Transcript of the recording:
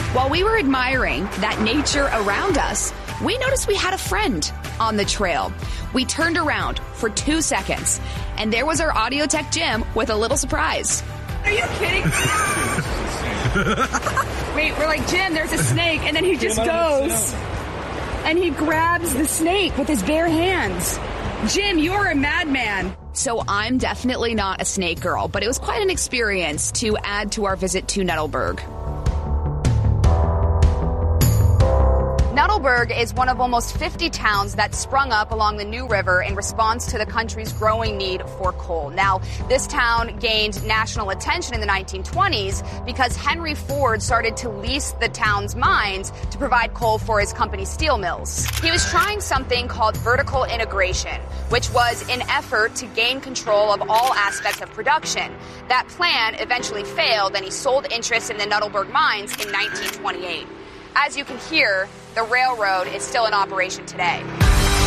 While we were admiring that nature around us, we noticed we had a friend on the trail. We turned around for 2 seconds, and there was our audio tech Jim with a little surprise. Are you kidding? Wait, we're like, Jim, there's a snake, and then he just goes and he grabs the snake with his bare hands. Jim, you're a madman. So I'm definitely not a snake girl, but it was quite an experience to add to our visit to Nettelberg. Nettelberg is one of almost 50 towns that sprung up along the New River in response to the country's growing need for coal. Now, this town gained national attention in the 1920s because Henry Ford started to lease the town's mines to provide coal for his company's steel mills. He was trying something called vertical integration, which was an effort to gain control of all aspects of production. That plan eventually failed, and he sold interest in the Nettelberg mines in 1928. As you can hear, the railroad is still in operation today.